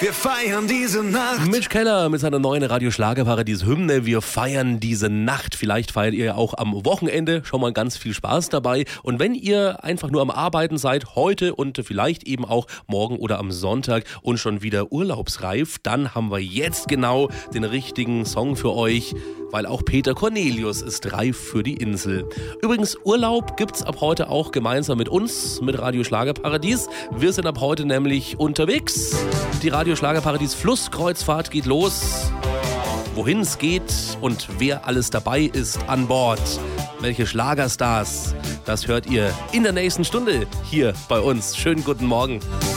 Wir feiern diese Nacht. Mitch Keller mit seiner neuen Radio-Schlagerparadies-Hymne. Wir feiern diese Nacht. Vielleicht feiert ihr ja auch am Wochenende schon mal ganz viel Spaß dabei. Und wenn ihr einfach nur am Arbeiten seid, heute und vielleicht eben auch morgen oder am Sonntag und schon wieder urlaubsreif, dann haben wir jetzt genau den richtigen Song für euch, weil auch Peter Cornelius ist reif für die Insel. Übrigens, Urlaub gibt's ab heute auch gemeinsam mit uns, mit Radio Schlagerparadies. Wir sind ab heute nämlich unterwegs. Die Radio Schlagerparadies Flusskreuzfahrt geht los. Wohin es geht und wer alles dabei ist an Bord. Welche Schlagerstars, das hört ihr in der nächsten Stunde hier bei uns. Schönen guten Morgen.